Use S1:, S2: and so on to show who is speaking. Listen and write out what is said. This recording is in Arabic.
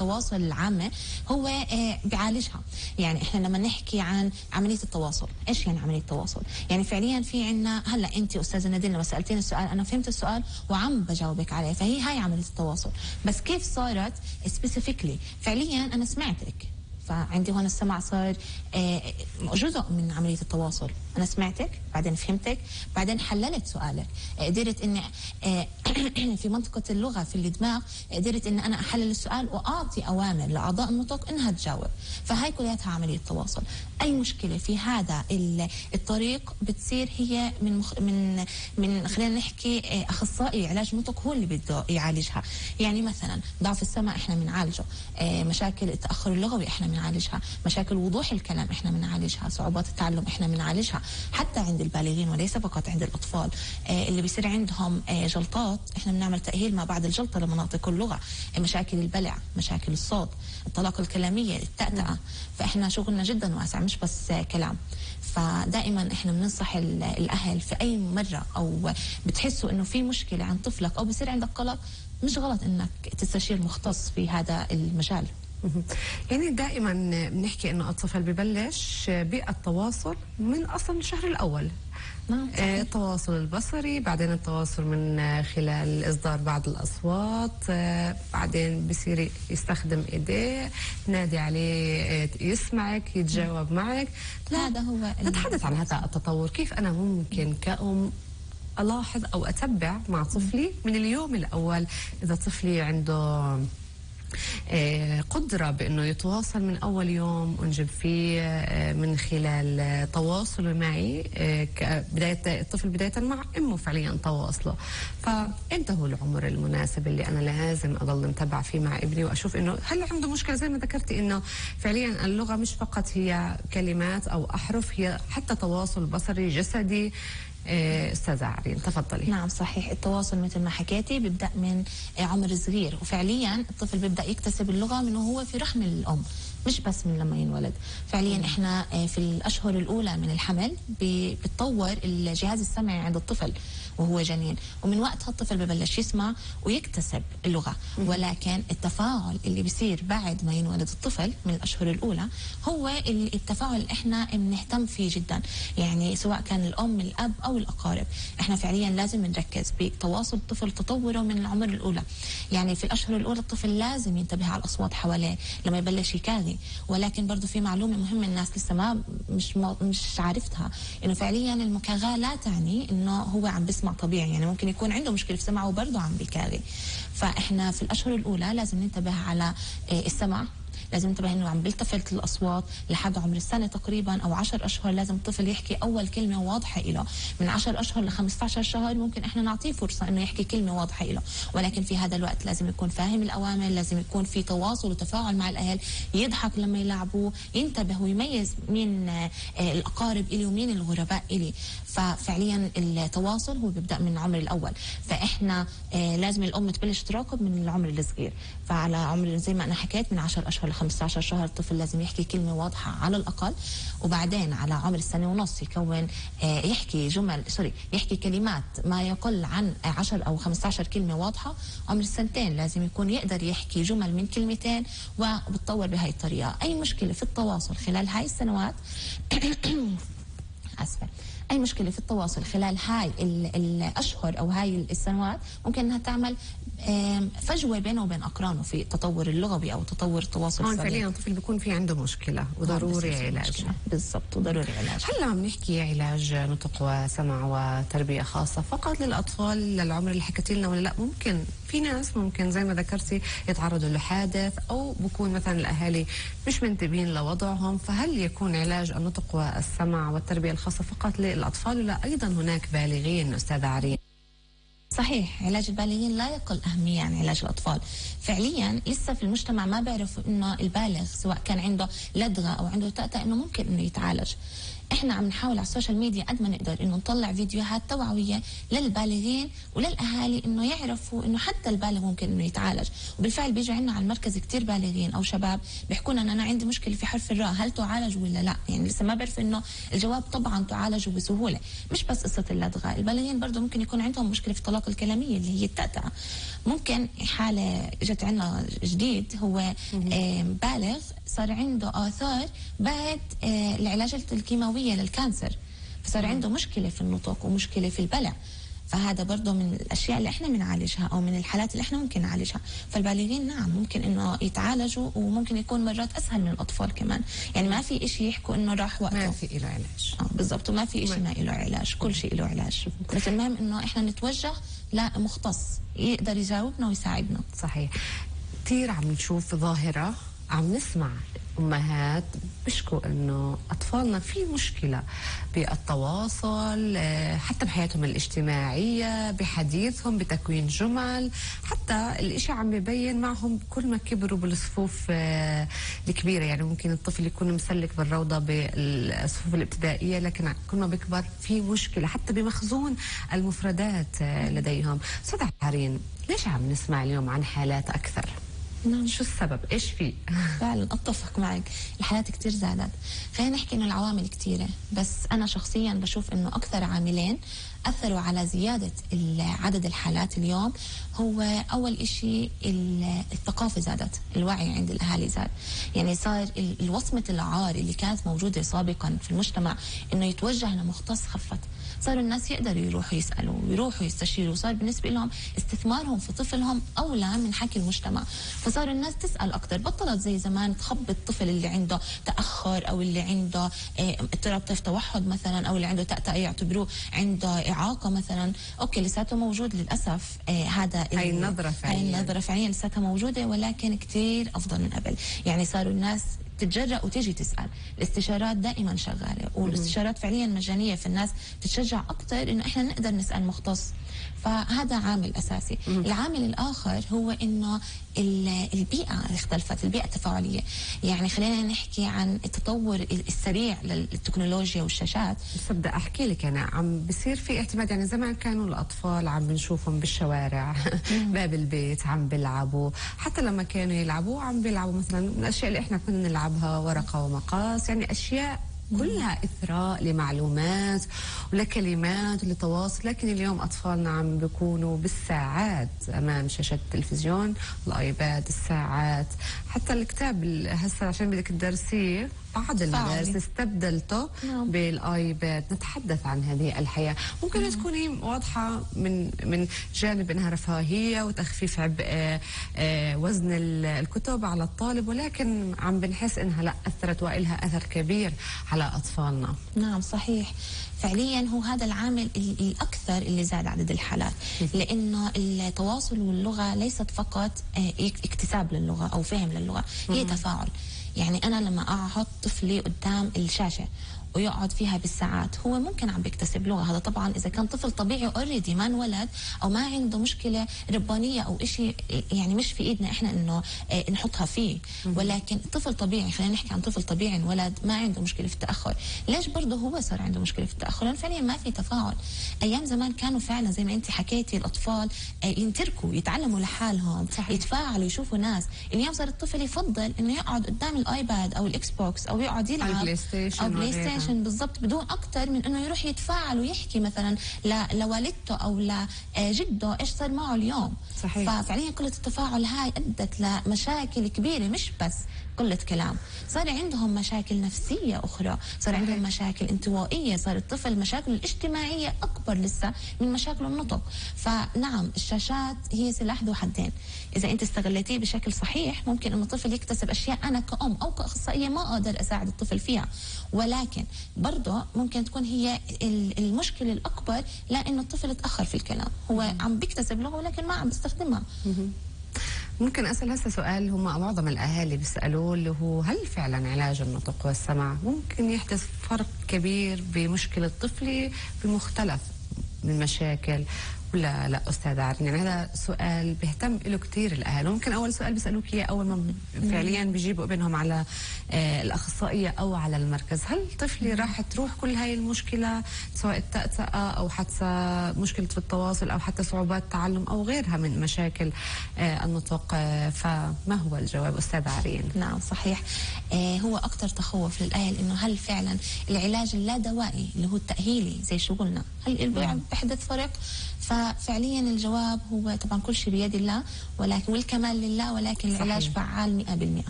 S1: التواصل العامة هو بيعالجها. يعني احنا لما نحكي عن عملية التواصل، ايش يعني عملية التواصل؟ يعني فعليا في عنا هلا انت استاذة نادين لما سألتيني السؤال انا فهمت السؤال وعم بجاوبك عليه، فهي هاي عملية التواصل. بس كيف صارت سبيسيفيكلي؟ فعليا انا سمعتك، فعندي هون السمع صار جزء من عملية التواصل. أنا سمعتك، بعدين فهمتك، بعدين حللت سؤالك، قدرت إني في منطقة اللغة في الدماغ قدرت إن أنا أحلل السؤال وأعطي أوامر لأعضاء النطق إنها تجاوب. فهاي كلها عملية تواصل. أي مشكلة في هذا الطريق بتصير هي من خلينا نحكي أخصائي علاج نطق هو اللي بده يعالجها. يعني مثلا ضعف السمع إحنا بنعالجه، مشاكل التأخر اللغوي إحنا بنعالجها، مشاكل وضوح الكلام إحنا بنعالجها، صعوبات التعلم إحنا بنعالجها، حتى عند البالغين وليس فقط عند الأطفال. اللي بيصير عندهم جلطات إحنا بنعمل تأهيل ما بعد الجلطة لمناطق اللغة، مشاكل البلع، مشاكل الصوت، الطلاقة الكلامية، التأتأة. فإحنا شغلنا جدا واسع مش بس كلام. فدائما احنا بننصح الاهل في اي مره او بتحسوا انه في مشكله عند طفلك او بصير عندك قلق، مش غلط انك تستشير مختص في هذا المجال.
S2: يعني دائما بنحكي انه الطفل ببلش بالتواصل من اصلا الشهر الاول. التواصل البصري، بعدين التواصل من خلال اصدار بعض الاصوات، بعدين بصير يستخدم ايديه، تنادي عليه يسمعك، يتجاوب معك.
S1: هذا هو.
S2: نتحدث عن هذا التطور، كيف انا ممكن كأم الاحظ او اتبع مع طفلي من اليوم الاول اذا طفلي عنده قدرة بأنه يتواصل من أول يوم ونجيب فيه من خلال تواصله معي بداية الطفل بداية مع أمه فعليا تواصله. فإمتى هو العمر المناسب اللي أنا لازم أضل متابعة فيه مع ابني وأشوف إنه هل عنده مشكلة؟ زي ما ذكرتي إنه فعليا اللغة مش فقط هي كلمات أو أحرف، هي حتى تواصل بصري جسدي. استاذة عرين تفضلي.
S1: نعم صحيح، التواصل مثل ما حكيتي بيبدأ من عمر صغير، وفعليا الطفل بيبدأ يكتسب اللغة من وهو في رحم الأم مش بس من لما ينولد. فعليا احنا في الاشهر الاولى من الحمل بتطور الجهاز السمعي عند الطفل وهو جنين، ومن وقتها الطفل ببلش يسمع ويكتسب اللغه. ولكن التفاعل اللي بيصير بعد ما ينولد الطفل من الاشهر الاولى هو التفاعل اللي احنا بنهتم فيه جدا. يعني سواء كان الام، الاب او الاقارب، احنا فعليا لازم نركز بتواصل الطفل، تطوره من العمر الاولى. يعني في الاشهر الاولى الطفل لازم ينتبه على الاصوات حواليه لما يبلش يكاغي. ولكن برضو في معلومة مهمة الناس لسه مش عارفتها، انه فعليا المكاغاة لا تعني انه هو عم بيسمع طبيعي. يعني ممكن يكون عنده مشكلة في سمعه وبرضه عم بيكاغي. فاحنا في الاشهر الاولى لازم ننتبه على السمع، لازم ننتبه انه عم بيلتفت الاصوات لحد عمر السنه تقريبا او 10 اشهر. لازم الطفل يحكي اول كلمه واضحه له. من 10 اشهر ل 15 شهر ممكن احنا نعطيه فرصه انه يحكي كلمه واضحه له، ولكن في هذا الوقت لازم يكون فاهم الاوامر، لازم يكون في تواصل وتفاعل مع الاهل، يضحك لما يلعبوه، ينتبه ويميز مين الاقارب الي ومين الغرباء الي. ففعليا التواصل هو بيبدا من العمر الاول. فاحنا لازم الام تبلش تراقب من العمر الصغير. فعلى عمر زي ما انا حكيت من 10 اشهر ل 15 شهر الطفل لازم يحكي كلمه واضحه على الاقل. وبعدين على عمر السنه ونص يكون يحكي كلمات ما يقل عن 10 او 15 كلمه واضحه. عمر السنتين لازم يكون يقدر يحكي جمل من كلمتين، وبتطور بهاي الطريقه. اي مشكله في التواصل خلال هاي السنوات اسفه، اي مشكله في التواصل خلال هاي الاشهر او هاي السنوات ممكن انها تعمل فجوه بينه وبين اقرانه في التطور اللغوي او تطور التواصل السريع.
S2: فعليا الطفل بيكون في عنده مشكله وضروري علاج.
S1: بالضبط، وضروري علاج.
S2: هلا عم نحكي علاج نطق وسمع وتربيه خاصه فقط للاطفال للعمر اللي حكيتي لنا، ولا لا ممكن في ناس ممكن زي ما ذكرتي يتعرضوا لحادث او بكون مثلا الاهالي مش منتبهين لوضعهم؟ فهل يكون علاج النطق والسمع والتربيه الخاصه فقط للاطفال ولا ايضا هناك بالغين استاذه عرين؟
S1: صحيح، علاج البالغين لا يقل أهمية عن علاج الأطفال. فعليا لسه في المجتمع ما بيعرفوا إنه البالغ سواء كان عنده لدغة أو عنده تأتأة إنه ممكن إنه يتعالج. احنا عم نحاول على السوشيال ميديا قد ما نقدر انه نطلع فيديوهات توعويه للبالغين وللاهالي انه يعرفوا انه حتى البالغ ممكن انه يتعالج. وبالفعل بيجوا عندنا على المركز كثير بالغين او شباب بيحكوا لنا انا عندي مشكله في حرف الراء، هل تعالج ولا لا؟ يعني لسه ما بعرف انه الجواب طبعا تعالج بسهوله. مش بس قصه اللدغه، البالغين برضه ممكن يكون عندهم مشكله في الطلاق الكلاميه اللي هي التأتأة. ممكن حاله اجت عندنا جديد، هو بالغ صار عنده آثار بعد العلاجات الكيماويه للكانسر، فصار عنده مشكله في النطق ومشكله في البلع. فهذا برضه من الاشياء اللي احنا بنعالجها او من الحالات اللي احنا ممكن نعالجها. فالبالغين نعم ممكن انه يتعالجوا، وممكن يكون مرات اسهل من الاطفال كمان. يعني ما في شيء يحكوا انه راح وقته،
S2: ما في له علاج.
S1: بالضبط، وما في شيء ما له علاج، كل شيء له علاج. بس المهم انه احنا نتوجه لمختص يقدر يجاوبنا ويساعدنا.
S2: صحيح. كثير عم نشوف ظاهره، عم نسمع أمهات بيشكوا إنه أطفالنا في مشكلة بالتواصل، حتى بحياتهم الاجتماعية، بحديثهم، بتكوين جمل. حتى الإشي عم ببين معهم كل ما كبروا بالصفوف الكبيرة. يعني ممكن الطفل يكون مسلك بالروضة بالصفوف الابتدائية، لكن كل ما بيكبر في مشكلة حتى بمخزون المفردات لديهم. أستاذة حارين، ليش عم نسمع اليوم عن حالات أكثر؟
S1: نعم.
S2: شو السبب؟ ايش في؟
S1: فعلا اتفق معك، الحالات كتير زادت. خلينا نحكي انه العوامل كتيره، بس انا شخصيا بشوف انه اكثر عاملين اثروا على زياده عدد الحالات اليوم. هو اول إشي الثقافه زادت، الوعي عند الاهالي زاد. يعني صار الوصمه العار اللي كانت موجوده سابقا في المجتمع انه يتوجه لمختص خفت. صاروا الناس يقدروا يروحوا يسألوا ويروحوا يستشيروا، صار بالنسبة لهم استثمارهم في طفلهم أولى من حكي المجتمع. فصار الناس تسأل أكثر، بطلت زي زمان تخبي الطفل اللي عنده تأخر أو اللي عنده اضطراب طيف توحد مثلا، أو اللي عنده تأتأة يعتبروه عنده إعاقة مثلا. أوكي لساته موجود للأسف، هذا
S2: هاي النظرة فعليا،
S1: هاي النظرة فعليا لساتها موجودة، ولكن كتير أفضل من قبل. يعني صاروا الناس تتجرأ وتيجي تسأل. الاستشارات دائما شغالة، والاستشارات فعليا مجانية، في الناس تتشجع أكثر إنه إحنا نقدر نسأل مختص. فهذا عامل أساسي. العامل الآخر هو إنه البيئة اختلفت، البيئة التفاعلية. يعني خلينا نحكي عن التطور السريع للتكنولوجيا والشاشات.
S2: بس بدي أحكي لك أنا عم بصير في اعتماد. يعني زمان كانوا الأطفال عم بنشوفهم بالشوارع باب البيت عم بيلعبوا، حتى لما كانوا يلعبوا عم بيلعبوا مثلا من الأشياء اللي إحنا كنا نلعبها ورقة ومقاس، يعني أشياء كلها إثراء لمعلومات ولكلمات ولتواصل. لكن اليوم أطفالنا عم بيكونوا بالساعات أمام شاشة التلفزيون، الآيباد، الساعات، حتى الكتاب هسه عشان بدك تدرسيه بعد المدارس استبدلته بالايباد. نتحدث عن هذه الحياه، ممكن تكون هي واضحه من جانب انها رفاهيه وتخفيف عبء وزن الكتب على الطالب، ولكن عم بنحس انها لا اثرت والها اثر كبير على اطفالنا.
S1: نعم صحيح، فعليا هو هذا العامل الأكثر اللي زاد عدد الحالات. لأنه التواصل واللغة ليست فقط اكتساب للغة أو فهم للغة، هي تفاعل. يعني أنا لما أحط طفلي قدام الشاشة ويقعد فيها بالساعات، هو ممكن عم بيكتسب لغة. هذا طبعا إذا كان طفل طبيعي اوريدي ما انولد أو ما عنده مشكلة ربانية أو إشي، يعني مش في إيدنا إحنا إنه نحطها فيه. ولكن طفل طبيعي، خلينا نحكي عن طفل طبيعي انولد ما عنده مشكلة في التأخر. ليش برضه هو صار عنده مشكلة في التأخر؟ لأن فعليا ما في تفاعل. أيام زمان كانوا فعلا زي ما أنت حكيتي الأطفال ينتركوا، يتعلموا لحالهم، يتفاعلوا، يشوفوا ناس. اليوم صار الطفل يفضل إنه يقعد قدام الآيباد أو الإكس بوكس أو يقعد يلعب أو بلاي ستيشن بالضبط، بدون اكثر من انه يروح يتفاعل ويحكي مثلا لوالدته او لجده ايش صار معه اليوم.
S2: صحيح.
S1: ففعليا قله التفاعل هاي ادت لمشاكل كبيره، مش بس قله كلام، صار عندهم مشاكل نفسيه اخرى، صار عندهم مشاكل انطوائيه، صار الطفل مشاكله الاجتماعيه اكبر لسه من مشاكله النطق. فنعم الشاشات هي سلاح ذو حدين، اذا انت استغلتيه بشكل صحيح ممكن انه الطفل يكتسب اشياء انا كأم او كاخصائيه ما اقدر اساعد الطفل فيها. ولكن برضه ممكن تكون هي المشكله الاكبر لانه الطفل تاخر في الكلام، هو عم بيكتسب لغه ولكن ما عم بيستخدمها.
S2: ممكن أسأل هسه سؤال هم معظم الأهالي بيسألوه، اللي هو هل فعلا علاج النطق والسمع ممكن يحدث فرق كبير بمشكلة طفلي بمختلف من المشاكل؟ لا أستاذة عارفين، يعني هذا سؤال بيهتم له كثير الأهل. ممكن أول سؤال بيسألوك إياه أول ما فعليا بيجيبوا ابنهم على الأخصائية أو على المركز، هل طفلي راح تروح كل هاي المشكلة سواء التأتأة أو حتى مشكلة في التواصل أو حتى صعوبات تعلم أو غيرها من مشاكل النطق؟ فما هو الجواب أستاذة عرين؟
S1: نعم صحيح. هو أكثر تخوف للأهل إنه هل فعلا العلاج اللا دوائي اللي هو التأهيلي زي شو قلنا هل بيحدث فرق؟ ففعليا الجواب هو طبعا كل شيء بيد الله، ولكن والكمال لله، ولكن العلاج فعال 100%.